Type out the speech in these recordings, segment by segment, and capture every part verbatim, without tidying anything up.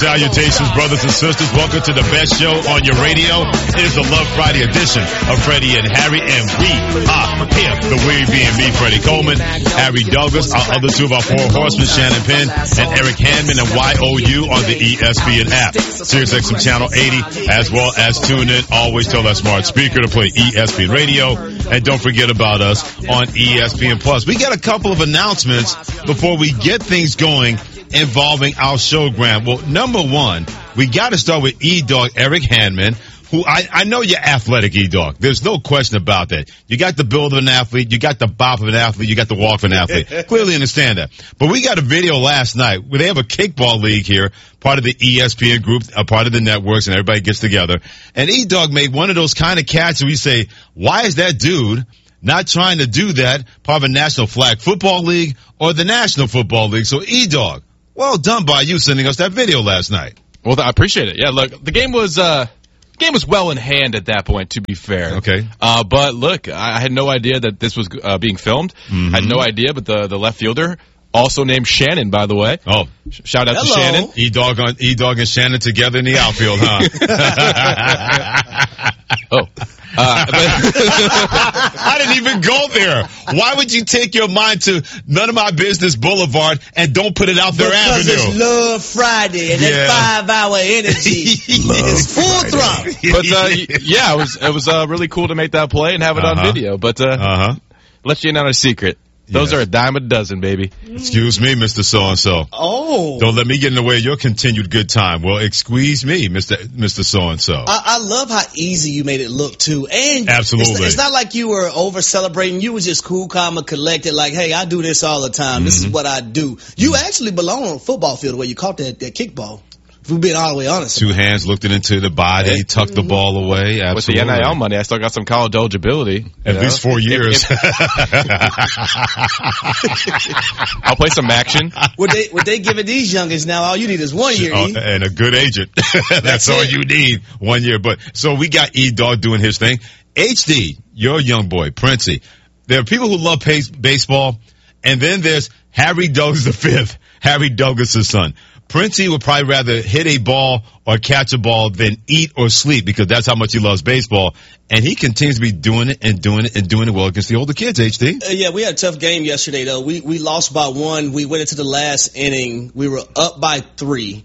Salutations, brothers and sisters. Welcome to the best show on your radio. It is the Love Friday edition of Freddie and Harry, and we are here. The we being me, Freddie Coleman, Harry Douglas, our other two of our four horsemen, Shannon Penn and Eric Handman, and Y O U on the E S P N app, Sirius X M Channel eighty, as well as tune in. Always tell that smart speaker to play E S P N Radio, and don't forget about us on E S P N Plus. We got a couple of announcements before we get things going involving our showgram. Well, number one, we got to start with E-Dog Eric Handman, who I, I know you're athletic, E-Dog. There's no question about that. You got the build of an athlete, you got the bop of an athlete, you got the walk of an athlete. Clearly understand that. But we got a video last night where they have a kickball league here, part of the E S P N group, a part of the networks, and everybody gets together. And E-Dog made one of those kind of catches where we say, why is that dude not trying to do that, part of a National Flag Football League or the National Football League? So, E-Dog, well done by you sending us that video last night. Well, I appreciate it. Yeah, look, the game was uh, the game was well in hand at that point, to be fair. Okay. Uh, but look, I had no idea that this was uh, being filmed. Mm-hmm. I had no idea, but the, the left fielder, also named Shannon, by the way. Oh. Shout out Hello. to Shannon. E-Dog on E-Dog and Shannon together in the outfield, huh? oh. Uh, but I didn't even go there. Why would you take your mind to None of My Business Boulevard and don't put it out there because avenue? It's Love Friday and Yeah. that five-hour energy is full throttle. but uh, yeah, it was it was uh, really cool to make that play and have it Uh-huh. on video. But uh, Uh-huh. let you in on a secret. Those Yes. are a dime a dozen, baby. Excuse me, Mister So-and-so. Oh. Don't let me get in the way of your continued good time. Well, excuse me, Mister Mister So-and-so. I, I love how easy you made it look, too. And Absolutely. It's, it's not like you were over-celebrating. You were just cool, calm, and collected, like, hey, I do this all the time. This is what I do. You actually belong on a football field where you caught that, that kickball. If we're being all the way honest. Two hands looked it into the body, tucked the ball away. Absolutely. With the N I L money, I still got some college eligibility. At you least know? four years. I'll play some action. What they, what they giving these youngins now, all you need is one year, Oh, E. and a good agent. That's, That's all it. you need. One year. But so we got E-Dog doing his thing. H D, your young boy, Princey. There are people who love pace, baseball, and then there's Harry Douglas the fifth, Harry Douglas' son. Princey would probably rather hit a ball or catch a ball than eat or sleep because that's how much he loves baseball. And he continues to be doing it and doing it and doing it well against the older kids, H D. Uh, yeah, we had a tough game yesterday, though. We we lost by one. We went into the last inning. We were up by three.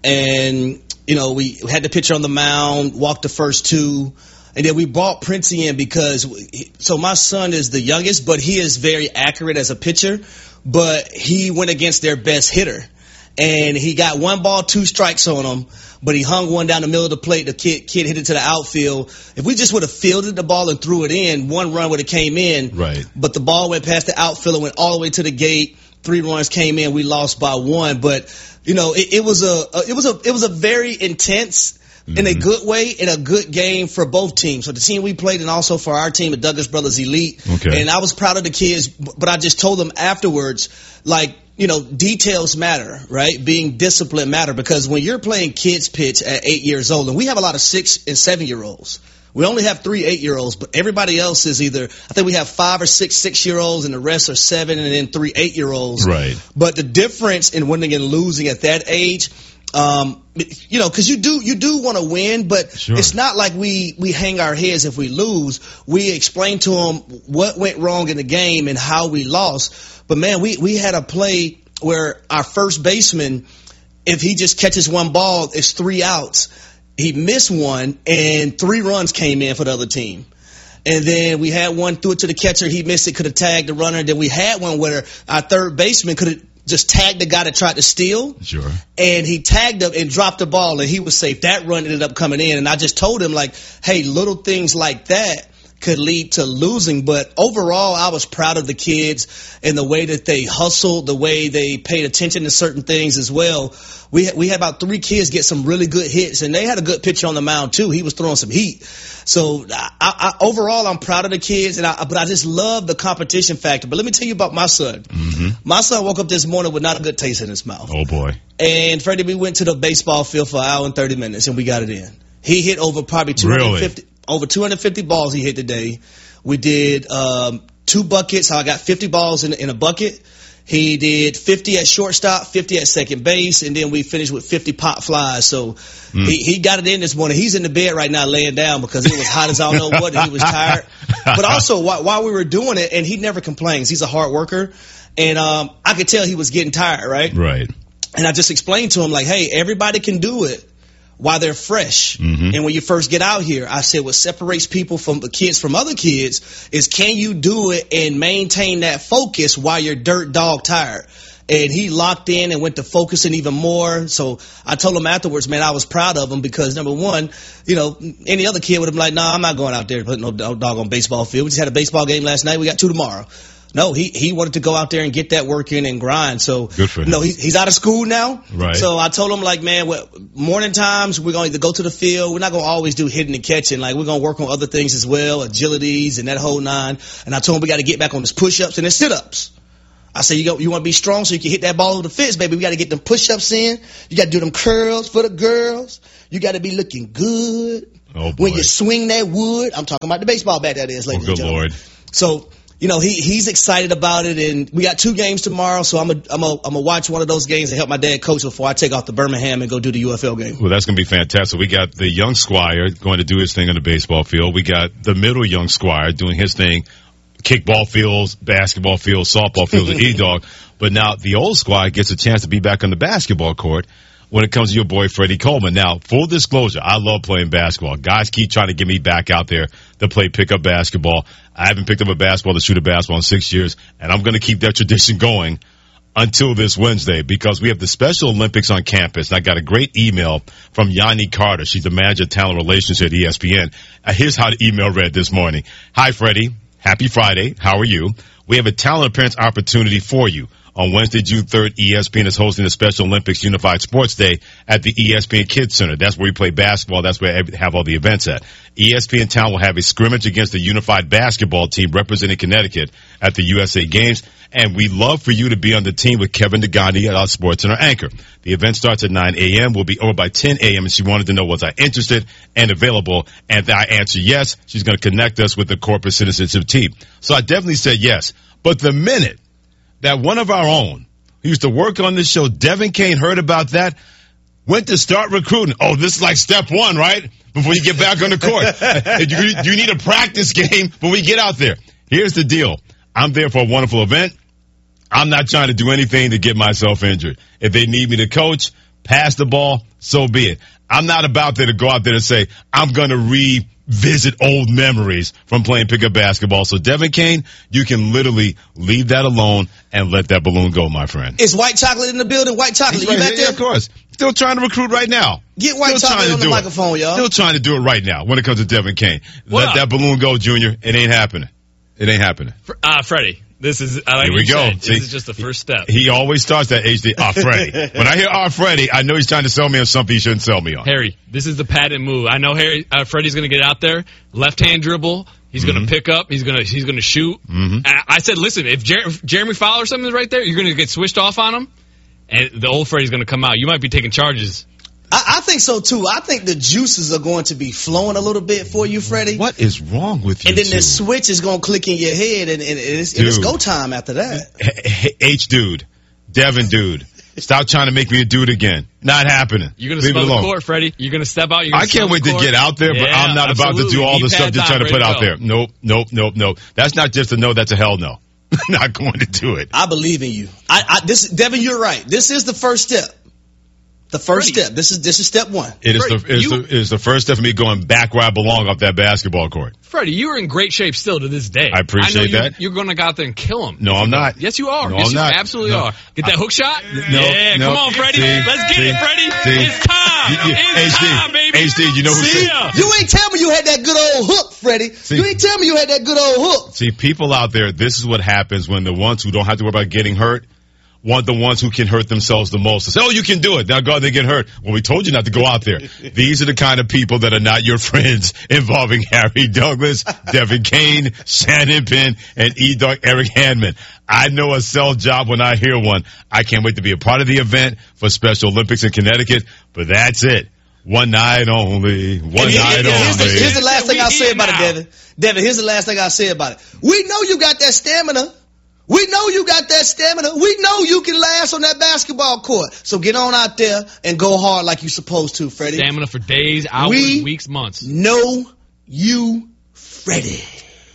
And, you know, we had the pitcher on the mound, walked the first two. And then we brought Princey in because – so my son is the youngest, but he is very accurate as a pitcher. But he went against their best hitter. And he got one ball, two strikes on him, but he hung one down the middle of the plate. The kid, kid hit it to the outfield. If we just would have fielded the ball and threw it in, one run would have came in. Right. But the ball went past the outfield and went all the way to the gate. Three runs came in. We lost by one. But, you know, it, it was a, a it was a it was a very intense, mm-hmm. in a good way, and a good game for both teams. So the team we played and also for our team, the Douglas Brothers Elite. Okay. And I was proud of the kids, but I just told them afterwards, like, you know, details matter, right? Being disciplined matter, because when you're playing kids pitch at eight years old, and we have a lot of six and seven year olds. We only have three eight year olds, but everybody else is either, I think we have five or six six year olds, and the rest are seven, and then three eight year olds. Right. But the difference in winning and losing at that age, um, you know, because you do you do want to win, but Sure. it's not like we we hang our heads if we lose. We explain to them what went wrong in the game and how we lost. But man, we we had a play where our first baseman, if he just catches one ball, it's three outs. He missed one, and three runs came in for the other team. And then we had one, threw it to the catcher. He missed it, could have tagged the runner. Then we had one where our third baseman could have just tagged the guy that tried to steal. Sure. And he tagged him and dropped the ball, and he was safe. That run ended up coming in. And I just told him, like, hey, little things like that could lead to losing. But overall, I was proud of the kids and the way that they hustled, the way they paid attention to certain things as well. We had, we had about three kids get some really good hits, and they had a good pitcher on the mound too. He was throwing some heat. So I, I, overall, I'm proud of the kids, and I, but I just love the competition factor. But let me tell you about my son. Mm-hmm. My son woke up this morning with not a good taste in his mouth. Oh, boy. And Freddie, we went to the baseball field for an hour and thirty minutes, and we got it in. He hit over probably two hundred fifty, really? over two hundred fifty balls he hit today. We did um, two buckets. I got fifty balls in, in a bucket. He did fifty at shortstop, fifty at second base, and then we finished with fifty pop flies. So mm. he, he got it in this morning. He's in the bed right now laying down because it was hot as I don't know what, and he was tired. But also, while, while we were doing it, and he never complains. He's a hard worker. And um, I could tell he was getting tired, right? Right. And I just explained to him, like, hey, everybody can do it while they're fresh. Mm-hmm. And when you first get out here, I said what separates people from the kids from other kids is can you do it and maintain that focus while you're dirt dog tired? And he locked in and went to focusing even more. So I told him afterwards, man, I was proud of him because, number one, you know, any other kid would have been like, no, nah, I'm not going out there to put no dog on baseball field. We just had a baseball game last night. We got two tomorrow. No, he, he wanted to go out there and get that work in and grind. So, good for him. No, he, he's out of school now. Right. So I told him, like, man, well, morning times, we're going to go to the field. We're not going to always do hitting and catching. Like, we're going to work on other things as well, agilities and that whole nine. And I told him we got to get back on his push-ups and his sit-ups. I said, you go, you want to be strong so you can hit that ball with the fist, baby. We got to get them push-ups in. You got to do them curls for the girls. You got to be looking good. Oh, boy. When you swing that wood. I'm talking about the baseball bat, that is, ladies oh, and gentlemen. Good Lord. So, you know, he he's excited about it, and we got two games tomorrow, so I'm a, I'm a, I'm gonna watch one of those games and help my dad coach before I take off to Birmingham and go do the U F L game. Well, that's going to be fantastic. We got the young Squire going to do his thing on the baseball field. We got the middle young Squire doing his thing, kickball fields, basketball fields, softball fields, and E-Dog. But now the old Squire gets a chance to be back on the basketball court when it comes to your boy Freddie Coleman. Now, full disclosure, I love playing basketball. Guys keep trying to get me back out there to play pickup basketball. I haven't picked up a basketball to shoot a basketball in six years, and I'm going to keep that tradition going until this Wednesday because we have the Special Olympics on campus. And I got a great email from Yanni Carter. She's the manager of talent relations at E S P N. Uh, here's how the email read this morning. Hi, Freddie. Happy Friday. How are you? We have a talent appearance opportunity for you. On Wednesday, June third, E S P N is hosting the Special Olympics Unified Sports Day at the E S P N Kids Center. That's where we play basketball. That's where I have all the events at. E S P N Town will have a scrimmage against the Unified Basketball team representing Connecticut at the U S A Games. And we'd love for you to be on the team with Kevin DeGandhi at our Sports Center anchor. The event starts at nine a.m. We'll be over by ten a.m. And she wanted to know, was I interested and available? And I answered yes. She's going to connect us with the corporate citizenship team. So I definitely said yes. But the minute that one of our own, who used to work on this show, Devin Kane, heard about that, went to start recruiting. Oh, this is like step one, right? Before you get back on the court. you, you need a practice game when we get out there. Here's the deal. I'm there for a wonderful event. I'm not trying to do anything to get myself injured. If they need me to coach, pass the ball, so be it. I'm not about there to go out there and say, I'm going to revisit old memories from playing pickup basketball. So, Devin Kane, you can literally leave that alone and let that balloon go, my friend. Is White Chocolate in the building? White Chocolate, He's you right back here, there? Yeah, of course. Still trying to recruit right now. Get White Still Chocolate on the microphone, it. y'all. Still trying to do it right now when it comes to Devin Kane. What let up? that balloon go, Junior. It ain't happening. It ain't happening. Uh, Freddie, this is, I like Here we you go. said, See, this is just the first step. He always starts that H D. Ah, Freddie. When I hear Ah, Freddie, I know he's trying to sell me on something he shouldn't sell me on. Harry, this is the patent move. I know Harry, uh, Freddie's going to get out there, left-hand dribble. He's Mm-hmm. going to pick up. He's going to he's going to shoot. Mm-hmm. I, I said, listen, if, Jer- if Jeremy Fowler or something is right there, you're going to get switched off on him, and the old Freddie's going to come out. You might be taking charges. I, I think so, too. I think the juices are going to be flowing a little bit for you, Freddie. What is wrong with you And then two? the switch is going to click in your head, and, and, it's, and it's Dude. go time after that. H- H dude. Devin dude. Stop trying to make me a dude again. Not happening. You're going to Leave it smell the alone. court, Freddie. You're going to step out. You're I gonna can't smell wait the to court. get out there, but Yeah, I'm not about to absolutely. do all the Knee stuff pads you're on, trying to ready put out go. there. Nope, nope, nope, nope. That's not just a no, that's a hell no. Not going to do it. I believe in you. I, I this Devin, you're right. This is the first step. The first Freddie. step. This is this is step one. It is the, Freddie, it is you- the, it is the first step for me going back where I belong off that basketball court. Freddie, you are in great shape still to this day. I appreciate know you're, that. You're going to go out there and kill him. No, I'm not. Yes, you are. No, yes, I'm you not. absolutely No. are. Get that hook shot? No, yeah, no. come on, Freddie. See, Let's get see, it, Freddie. see. It's time. You- you- it's H D, time, baby. H D, you know who See said- ya. You ain't tell me you had that good old hook, Freddie. See- you ain't tell me you had that good old hook. See, people out there, this is what happens when the ones who don't have to worry about getting hurt want the ones who can hurt themselves the most. They say, oh, you can do it. Now go out there and get hurt. Well, we told you not to go out there. These are the kind of people that are not your friends involving Harry Douglas, Devin Kane, Shannon Penn, and E-Dog Eric Handman. I know a sell job when I hear one. I can't wait to be a part of the event for Special Olympics in Connecticut, but that's it. One night only. One And here- night here- here's, the, only. here's the last thing We I'll say here about now. it, Devin. Devin, here's the last thing I'll say about it. We know you got that stamina. We know you got that stamina. We know you can last on that basketball court. So get on out there and go hard like you're supposed to, Freddie. Stamina for days, hours, we weeks, months. Know you, Freddie.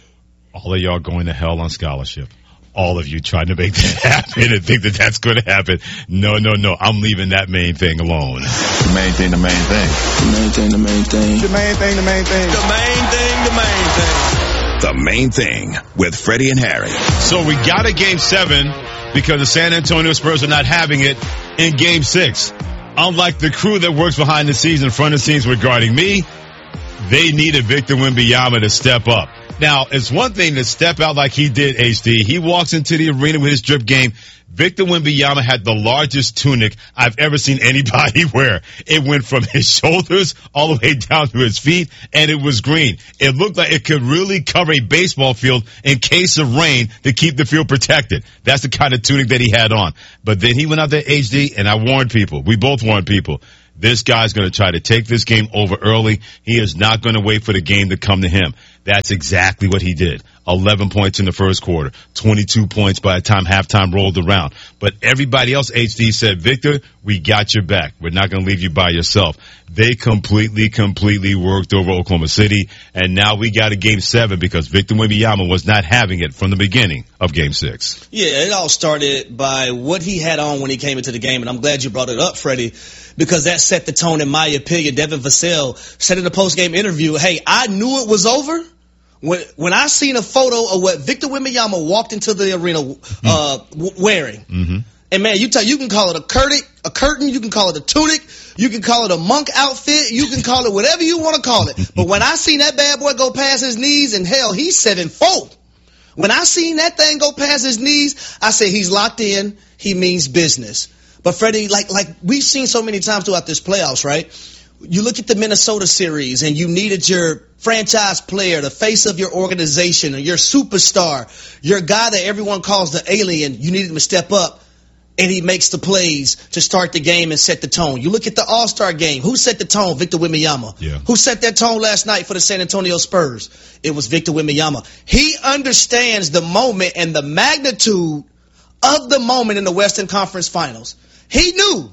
All of y'all going to hell on scholarship. All of you trying to make that happen and think that that's going to happen. No, no, no. I'm leaving that main thing alone. The main thing, the main thing. The main thing, the main thing. The main thing, the main thing. The main thing, the main thing. The Main Thing with Freddie and Harry. So we got a game seven because the San Antonio Spurs are not having it in game six. Unlike the crew that works behind the scenes and front of the scenes regarding me, they needed Victor Wembanyama to step up. Now, it's one thing to step out like he did, H D. He walks into the arena with his drip game. Victor Wembanyama had the largest tunic I've ever seen anybody wear. It went from his shoulders all the way down to his feet, and it was green. It looked like it could really cover a baseball field in case of rain to keep the field protected. That's the kind of tunic that he had on. But then he went out there, H D, and I warned people. We both warned people. This guy's going to try to take this game over early. He is not going to wait for the game to come to him. That's exactly what he did. eleven points in the first quarter, twenty-two points by the time halftime rolled around. But everybody else, H D, said, Victor, we got your back. We're not going to leave you by yourself. They completely, completely worked over Oklahoma City, and now we got a game seven because Victor Wembanyama was not having it from the beginning of game six. Yeah, it all started by what he had on when he came into the game, and I'm glad you brought it up, Freddie, because that set the tone, in my opinion. Devin Vassell said in a post-game interview, hey, I knew it was over when when I seen a photo of what Victor Wembanyama walked into the arena uh, w- wearing. Mm-hmm. And, man, you tell you can call it a curtain, a curtain, you can call it a tunic, you can call it a monk outfit, you can call it whatever you want to call it. But when I seen that bad boy go past his knees, and hell, he's seven foot. When I seen that thing go past his knees, I said he's locked in, he means business. But, Freddie, like like we've seen so many times throughout this playoffs, right? You look at the Minnesota series, and you needed your franchise player, the face of your organization, or your superstar, your guy that everyone calls the alien. You needed him to step up, and he makes the plays to start the game and set the tone. You look at the All-Star game. Who set the tone? Victor Wembanyama. Yeah. Who set that tone last night for the San Antonio Spurs? It was Victor Wembanyama. He understands the moment and the magnitude of the moment in the Western Conference Finals. He knew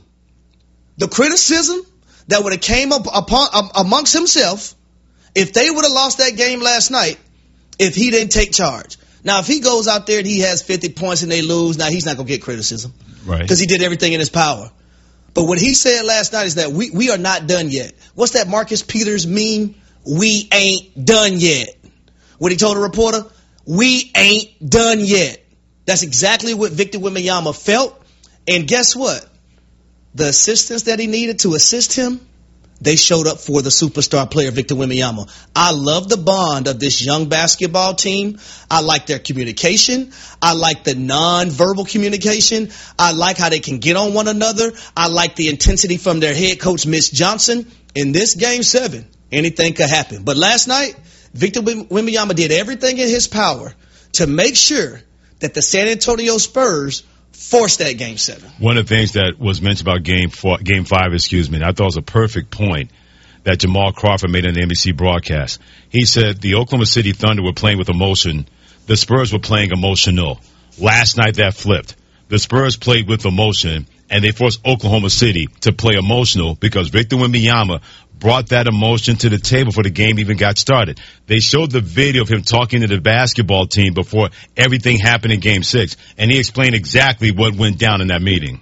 the criticism that would have came up upon um, amongst himself if they would have lost that game last night if he didn't take charge. Now, if he goes out there and he has fifty points and they lose, now he's not going to get criticism. Right. Because he did everything in his power. But what he said last night is that we, we are not done yet. What's that Marcus Peters meme? We ain't done yet. What he told a reporter? We ain't done yet. That's exactly what Victor Wembanyama felt. And guess what? The assistance that he needed to assist him, they showed up for the superstar player, Victor Wembanyama. I love the bond of this young basketball team. I like their communication. I like the nonverbal communication. I like how they can get on one another. I like the intensity from their head coach, Mitch Johnson. In this game seven, anything could happen. But last night, Victor Wembanyama did everything in his power to make sure that the San Antonio Spurs forced that game seven. One of the things that was mentioned about game four, game five, excuse me, and I thought it was a perfect point that Jamal Crawford made on the N B C broadcast. He said the Oklahoma City Thunder were playing with emotion. The Spurs were playing emotional. Last night that flipped. The Spurs played with emotion, and they forced Oklahoma City to play emotional because Victor Wembanyama brought that emotion to the table before the game even got started. They showed the video of him talking to the basketball team before everything happened in Game six, and he explained exactly what went down in that meeting.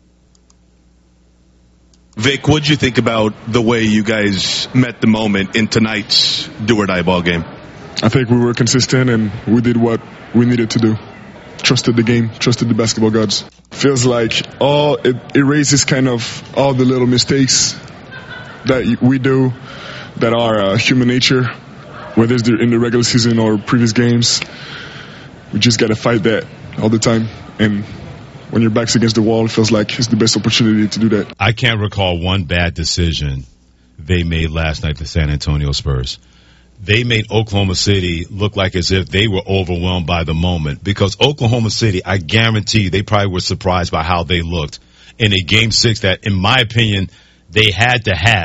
Vic, what'd you think about the way you guys met the moment in tonight's do-or-die ball game? I think we were consistent and we did what we needed to do. Trusted the game, trusted the basketball gods. Feels like all it erases kind of all the little mistakes that we do that are uh, human nature, whether it's in the regular season or previous games. We just got to fight that all the time. And when your back's against the wall, it feels like it's the best opportunity to do that. I can't recall one bad decision they made last night, the San Antonio Spurs. They made Oklahoma City look like as if they were overwhelmed by the moment because Oklahoma City, I guarantee you, they probably were surprised by how they looked in a game six that, in my opinion, they had to have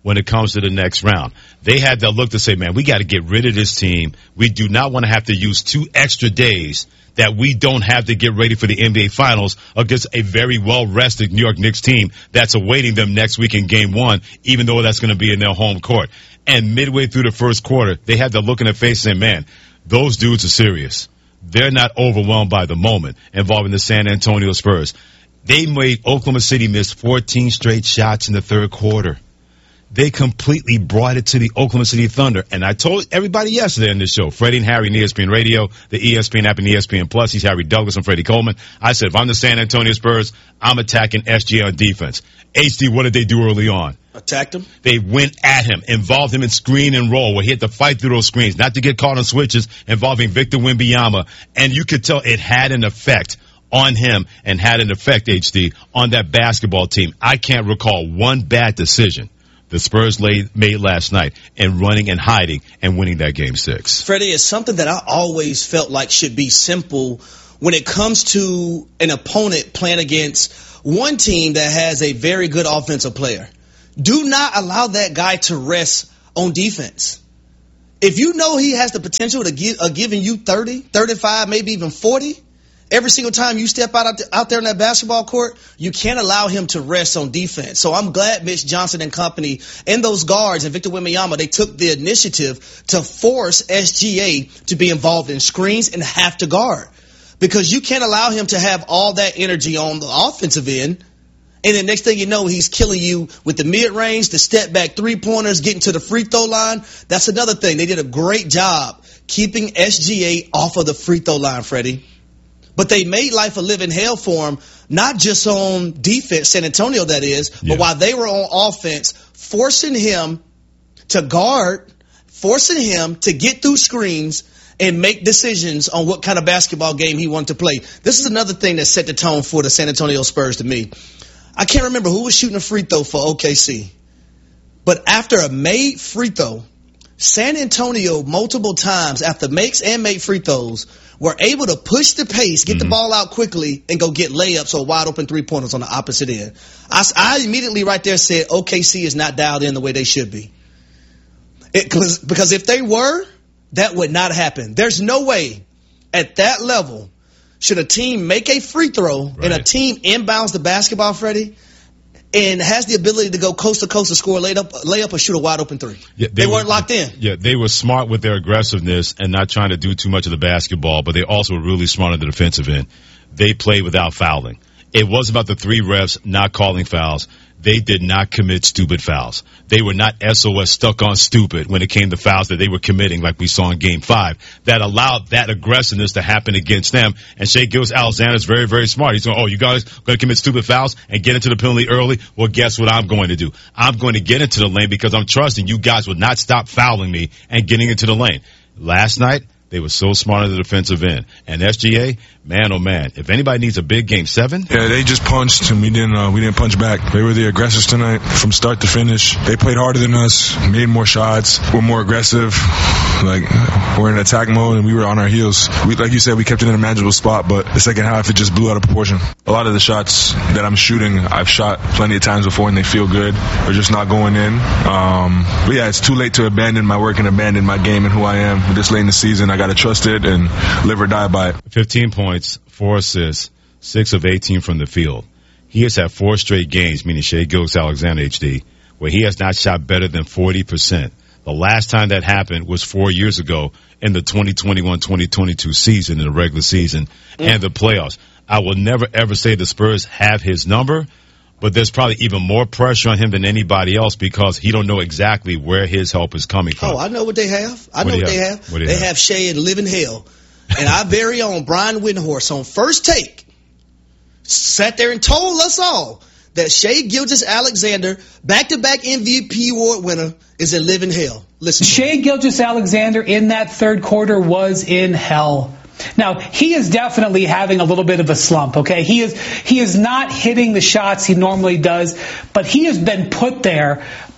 when it comes to the next round. They had that look to say, man, we got to get rid of this team. We do not want to have to use two extra days that we don't have to get ready for the N B A Finals against a very well-rested New York Knicks team that's awaiting them next week in game one, even though that's going to be in their home court. And midway through the first quarter, they had the look in their face saying, man, those dudes are serious. They're not overwhelmed by the moment involving the San Antonio Spurs. They made Oklahoma City miss fourteen straight shots in the third quarter. They completely brought it to the Oklahoma City Thunder. And I told everybody yesterday on this show, Freddie and Harry on E S P N Radio, the E S P N app and E S P N Plus. He's Harry Douglas and Freddie Coleman. I said, if I'm the San Antonio Spurs, I'm attacking S G A on defense. H D, what did they do early on? Attacked him? They went at him, involved him in screen and roll, where he had to fight through those screens, not to get caught on switches involving Victor Wembanyama. And you could tell it had an effect on him and had an effect, H D, on that basketball team. I can't recall one bad decision the Spurs laid, made last night in running and hiding and winning that game six. Freddie, it's something that I always felt like should be simple when it comes to an opponent playing against one team that has a very good offensive player. Do not allow that guy to rest on defense. If you know he has the potential to give, uh, giving you thirty, thirty-five, maybe even forty, every single time you step out out there in that basketball court, you can't allow him to rest on defense. So I'm glad Mitch Johnson and company and those guards and Victor Wembanyama, they took the initiative to force S G A to be involved in screens and have to guard. Because you can't allow him to have all that energy on the offensive end. And the next thing you know, he's killing you with the mid-range, the step-back three-pointers, getting to the free throw line. That's another thing. They did a great job keeping S G A off of the free throw line, Freddie. But they made life a living hell for him, not just on defense, San Antonio that is, but yeah. while they were on offense, forcing him to guard, forcing him to get through screens and make decisions on what kind of basketball game he wanted to play. This is another thing that set the tone for the San Antonio Spurs to me. I can't remember who was shooting a free throw for O K C. But after a made free throw, San Antonio multiple times after makes and made free throws were able to push the pace, get mm-hmm. the ball out quickly, and go get layups or wide open three-pointers on the opposite end. I, I immediately right there said O K C is not dialed in the way they should be. It, cause, because if they were, that would not happen. There's no way at that level should a team make a free throw right. and a team inbounds the basketball, Freddie, and has the ability to go coast to coast to score a layup, layup or shoot a wide open three. Yeah, they, they weren't were, locked in. Yeah, they were smart with their aggressiveness and not trying to do too much of the basketball, but they also were really smart on the defensive end. They played without fouling. It was about the three refs not calling fouls. They did not commit stupid fouls. They were not S O S stuck on stupid when it came to fouls that they were committing like we saw in game five that allowed that aggressiveness to happen against them. And Shai Gilgeous-Alexander is very, very smart. He's going, oh, you guys going to commit stupid fouls and get into the penalty early? Well, guess what I'm going to do? I'm going to get into the lane because I'm trusting you guys would not stop fouling me and getting into the lane. Last night, they were so smart on the defensive end. And S G A, man, oh man, if anybody needs a big game seven. Yeah, they just punched and we didn't, uh, we didn't punch back. They were the aggressors tonight from start to finish. They played harder than us, made more shots, were more aggressive. Like, we're in attack mode and we were on our heels. We, like you said, we kept it in a manageable spot, but the second half, it just blew out of proportion. A lot of the shots that I'm shooting, I've shot plenty of times before and they feel good. They're just not going in. Um, but yeah, it's too late to abandon my work and abandon my game and who I am. This late in the season, I got to trust it and live or die by it. fifteen points, four assists, six of eighteen from the field. He has had four straight games, meaning Shai Gilgeous-Alexander, H D, where he has not shot better than forty percent. The last time that happened was four years ago in the twenty twenty-one twenty twenty-two season, in the regular season mm. and the playoffs. I will never, ever say the Spurs have his number, but there's probably even more pressure on him than anybody else because he don't know exactly where his help is coming from. Oh, I know what they have. I what know what have? they have. What they have? have Shai in living hell. And our very own Brian Windhorst on First Take sat there and told us all that Shai Gilgeous-Alexander, back-to-back M V P award winner, is in living hell. Listen, Shai Gilgeous-Alexander in that third quarter was in hell. Now, he is definitely having a little bit of a slump, okay? He is he is not hitting the shots he normally does, but he has been put there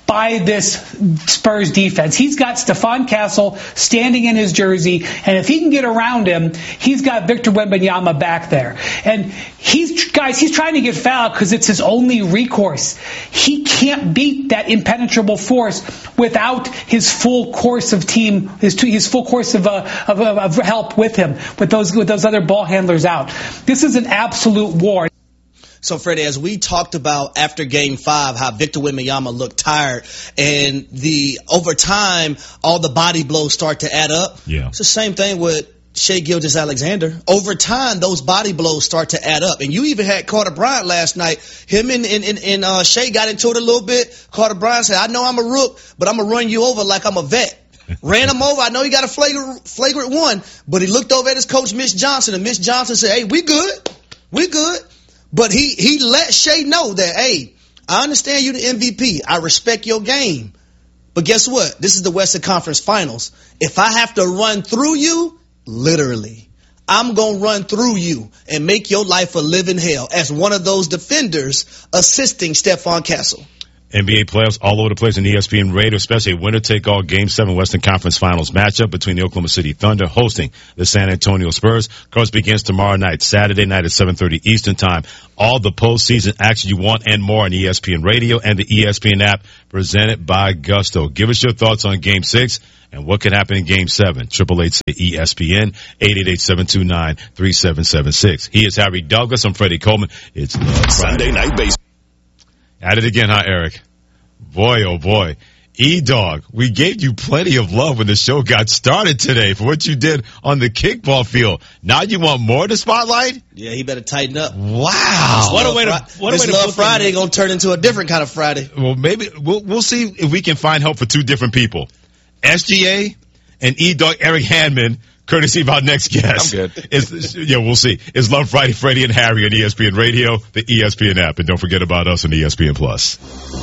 by this Spurs defense. He's got Stephon Castle standing in his jersey, and if he can get around him, he's got Victor Wembanyama back there. And he's, guys, he's trying to get fouled because it's his only recourse. He can't beat that impenetrable force without his full course of team, his, his full course of, uh, of, of help with him, with those, with those other ball handlers out. This is an absolute war. So, Freddie, as we talked about after Game Five, how Victor Wembanyama looked tired, and the over time, all the body blows start to add up. Yeah, it's the same thing with Shai Gilgeous-Alexander. Over time, those body blows start to add up, and you even had Carter Bryant last night. Him and and, and, and uh, Shai got into it a little bit. Carter Bryant said, "I know I'm a rook, but I'm gonna run you over like I'm a vet." Ran him over. I know he got a flagrant, flagrant one, but he looked over at his coach, Mitch Johnson, and Mitch Johnson said, "Hey, we good, we good." But he, he let Shai know that, hey, I understand you the M V P. I respect your game. But guess what? This is the Western Conference Finals. If I have to run through you, literally, I'm going to run through you and make your life a living hell as one of those defenders assisting Stephon Castle. N B A playoffs all over the place on E S P N Radio, especially a winner-take-all Game seven Western Conference Finals matchup between the Oklahoma City Thunder hosting the San Antonio Spurs. Of course, begins tomorrow night, Saturday night at seven thirty Eastern Time. All the postseason action you want and more on E S P N Radio and the E S P N app, presented by Gusto. Give us your thoughts on Game six and what could happen in Game seven. eight eight eight E S P N, eight eight eight, seven two nine, three seven seven six. He is Harry Douglas. I'm Freddie Coleman. It's Love Sunday Night Baseball. At it again, huh, Eric? Boy, oh boy. E-Dog, we gave you plenty of love when the show got started today for what you did on the kickball field. Now you want more to spotlight? Yeah, he better tighten up. Wow. What a way to, what a way to Love Friday going to turn into a different kind of Friday. Well, maybe we'll, we'll see if we can find help for two different people. S G A and E-Dog Eric Handman, courtesy of our next guest. I'm good. It's, yeah, we'll see. It's Love Friday, Freddie and Harry on E S P N Radio, the E S P N app, and don't forget about us on E S P N Plus.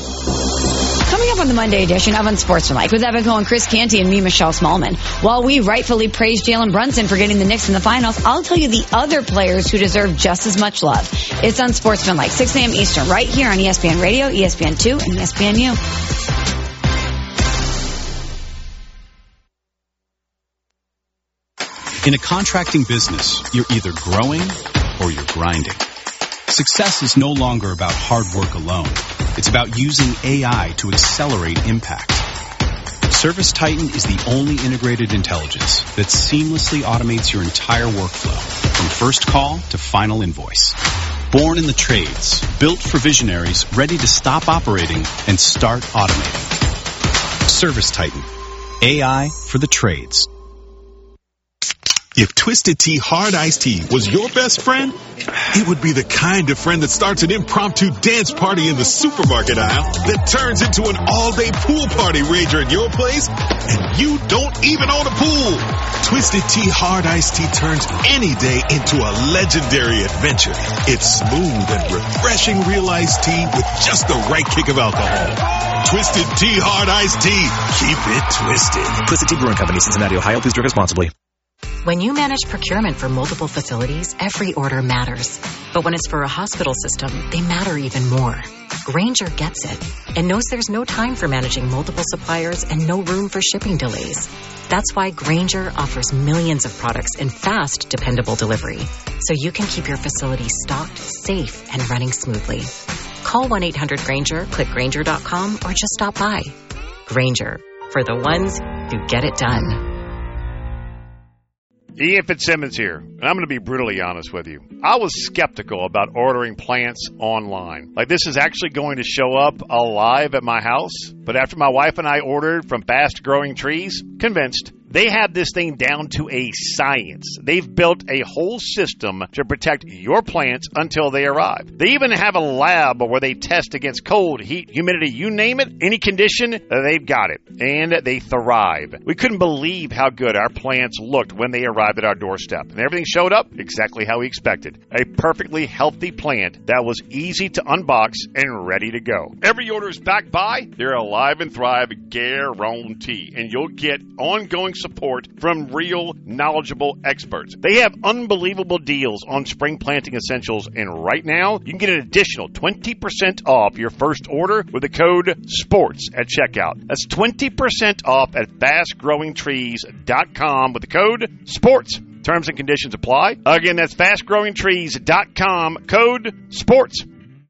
Coming up on the Monday edition of Unsportsmanlike with Evan Cohen, Chris Canty, and me, Michelle Smallman. While we rightfully praise Jalen Brunson for getting the Knicks in the finals, I'll tell you the other players who deserve just as much love. It's Unsportsmanlike, six a.m. Eastern, right here on E S P N Radio, E S P N two, and E S P N U. In a contracting business, you're either growing or you're grinding. Success is no longer about hard work alone. It's about using A I to accelerate impact. ServiceTitan is the only integrated intelligence that seamlessly automates your entire workflow, from first call to final invoice. Born in the trades, built for visionaries ready to stop operating and start automating. ServiceTitan, A I for the trades. If Twisted Tea Hard Iced Tea was your best friend, it would be the kind of friend that starts an impromptu dance party in the supermarket aisle that turns into an all-day pool party rager at your place, and you don't even own a pool. Twisted Tea Hard Iced Tea turns any day into a legendary adventure. It's smooth and refreshing real iced tea with just the right kick of alcohol. Twisted Tea Hard Iced Tea. Keep it twisted. Twisted Tea Brewing Company, Cincinnati, Ohio. Please drink responsibly. When you manage procurement for multiple facilities, every order matters. But when it's for a hospital system, they matter even more. Grainger gets it and knows there's no time for managing multiple suppliers and no room for shipping delays. That's why Grainger offers millions of products in fast, dependable delivery, so you can keep your facility stocked, safe, and running smoothly. Call one eight hundred Grainger, click Grainger dot com, or just stop by. Grainger, for the ones who get it done. Ian Fitzsimmons here, and I'm going to be brutally honest with you. I was skeptical about ordering plants online. Like, this is actually going to show up alive at my house. But after my wife and I ordered from Fast Growing Trees, convinced. They have this thing down to a science. They've built a whole system to protect your plants until they arrive. They even have a lab where they test against cold, heat, humidity, you name it, any condition, they've got it. And they thrive. We couldn't believe how good our plants looked when they arrived at our doorstep. And everything showed up exactly how we expected. A perfectly healthy plant that was easy to unbox and ready to go. Every order is backed by their Alive and Thrive guarantee. And you'll get ongoing support from real, knowledgeable experts. They have unbelievable deals on spring planting essentials, and right now, you can get an additional twenty percent off your first order with the code SPORTS at checkout. That's twenty percent off at fast growing trees dot com with the code SPORTS. Terms and conditions apply. Again, that's fast growing trees dot com, code SPORTS.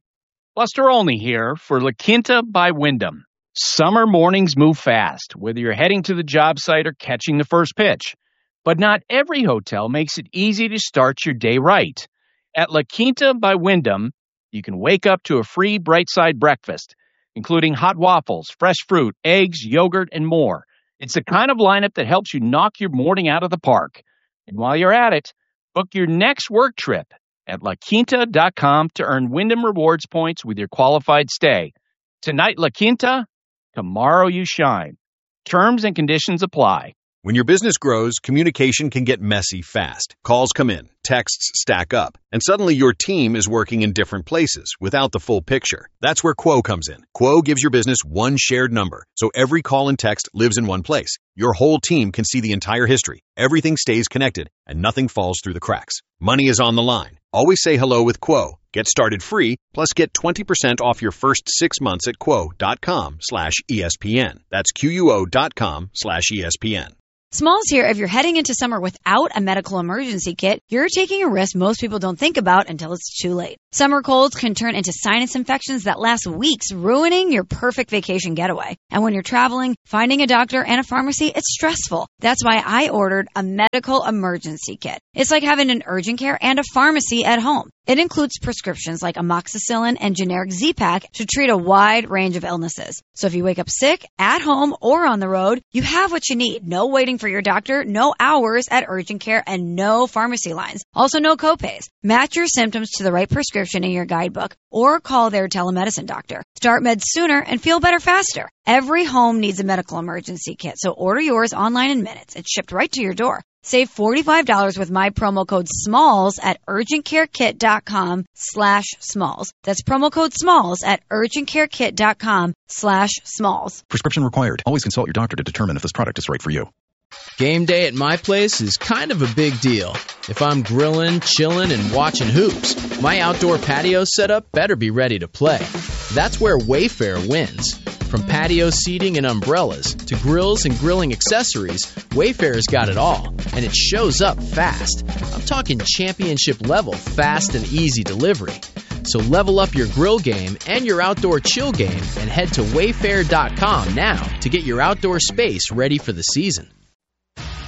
Buster Olney here for La Quinta by Wyndham. Summer mornings move fast, whether you're heading to the job site or catching the first pitch. But not every hotel makes it easy to start your day right. At La Quinta by Wyndham, you can wake up to a free Bright Side breakfast, including hot waffles, fresh fruit, eggs, yogurt, and more. It's the kind of lineup that helps you knock your morning out of the park. And while you're at it, book your next work trip at La Quinta dot com to earn Wyndham Rewards points with your qualified stay. Tonight, La Quinta, tomorrow you shine. Terms and conditions apply. When your business grows, communication can get messy fast. Calls come in, texts stack up, and suddenly your team is working in different places without the full picture. That's where Quo comes in. Quo gives your business one shared number, so every call and text lives in one place. Your whole team can see the entire history. Everything stays connected, and nothing falls through the cracks. Money is on the line. Always say hello with Quo. Get started free, plus get twenty percent off your first six months at quo dot com slash E S P N. That's Q U O dot com slash E S P N. Smalls here. If you're heading into summer without a medical emergency kit, you're taking a risk most people don't think about until it's too late. Summer colds can turn into sinus infections that last weeks, ruining your perfect vacation getaway. And when you're traveling, finding a doctor and a pharmacy, it's stressful. That's why I ordered a medical emergency kit. It's like having an urgent care and a pharmacy at home. It includes prescriptions like amoxicillin and generic Z-Pak to treat a wide range of illnesses. So if you wake up sick, at home, or on the road, you have what you need. No waiting for your doctor, no hours at urgent care, and no pharmacy lines. Also, no copays. Match your symptoms to the right prescription in your guidebook or call their telemedicine doctor. Start meds sooner and feel better faster. Every home needs a medical emergency kit, so order yours online in minutes. It's shipped right to your door. Save forty-five dollars with my promo code SMALLS at urgentcarekit.com slash SMALLS. That's promo code SMALLS at urgentcarekit.com slash SMALLS. Prescription required. Always consult your doctor to determine if this product is right for you. Game day at my place is kind of a big deal. If I'm grilling, chilling, and watching hoops, my outdoor patio setup better be ready to play. That's where Wayfair wins. From patio seating and umbrellas to grills and grilling accessories, Wayfair's got it all, and it shows up fast. I'm talking championship level fast and easy delivery. So level up your grill game and your outdoor chill game and head to wayfair dot com now to get your outdoor space ready for the season.